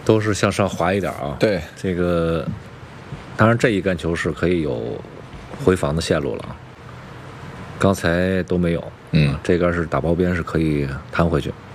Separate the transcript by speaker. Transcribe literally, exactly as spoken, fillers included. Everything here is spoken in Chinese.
Speaker 1: 都是向上滑一点啊。
Speaker 2: 对，
Speaker 1: 这个当然这一杆球是可以有回防的线路了，刚才都没有。
Speaker 2: 嗯，
Speaker 1: 这杆是打包边是可以弹回去。